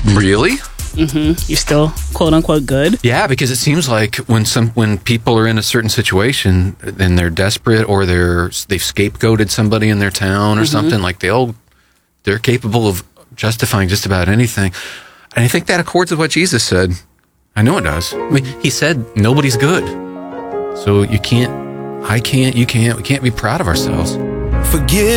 Really? You're still quote unquote good. Yeah, because it seems like when people are in a certain situation and they're desperate or they've scapegoated somebody in their town or something, like they're capable of justifying just about anything. And I think that accords with what Jesus said. I know it does. I mean, he said nobody's good. So you can't, I can't, you can't, we can't be proud of ourselves. Forgive